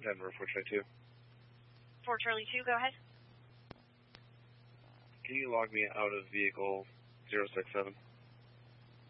Denver, 4 Charlie 2. 4 Charlie 2, go ahead. Can you log me out of vehicle 067?